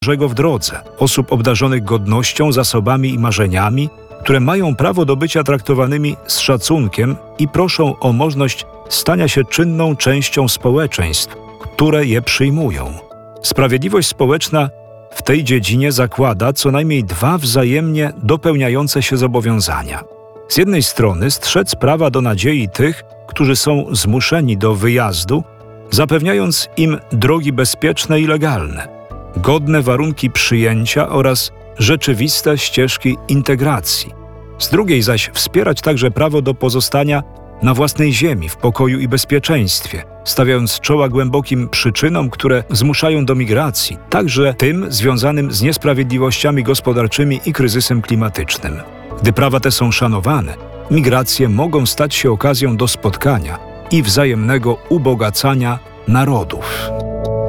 Bożego w drodze, osób obdarzonych godnością, zasobami i marzeniami, które mają prawo do bycia traktowanymi z szacunkiem i proszą o możliwość stania się czynną częścią społeczeństw, które je przyjmują. Sprawiedliwość społeczna w tej dziedzinie zakłada co najmniej dwa wzajemnie dopełniające się zobowiązania. Z jednej strony strzec prawa do nadziei tych, którzy są zmuszeni do wyjazdu, zapewniając im drogi bezpieczne i legalne, godne warunki przyjęcia oraz rzeczywiste ścieżki integracji. Z drugiej zaś wspierać także prawo do pozostania na własnej ziemi w pokoju i bezpieczeństwie, stawiając czoła głębokim przyczynom, które zmuszają do migracji, także tym związanym z niesprawiedliwościami gospodarczymi i kryzysem klimatycznym. Gdy prawa te są szanowane, migracje mogą stać się okazją do spotkania i wzajemnego ubogacania narodów.